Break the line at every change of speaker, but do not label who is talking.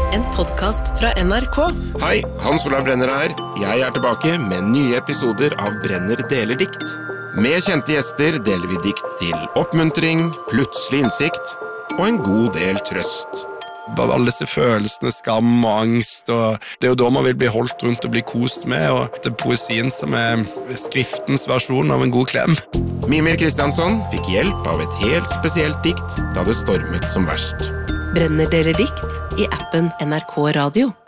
en podcast fra NRK.
Hei, Hans Olav Brenner her. Jeg tilbake med nye episoder av Brenner deler dikt. Med kjente gjester deler vi dikt til oppmuntring, plutselig innsikt og en god del trøst.
Alle disse følelsene, skam og angst, og det jo da man vil bli holdt rundt og bli kost med, og det poesien som skriftens versjon av en god klem.
Mimir Kristiansson fikk hjelp av et helt spesielt dikt da det stormet som verst.
Brenner deler dikt i appen NRK Radio.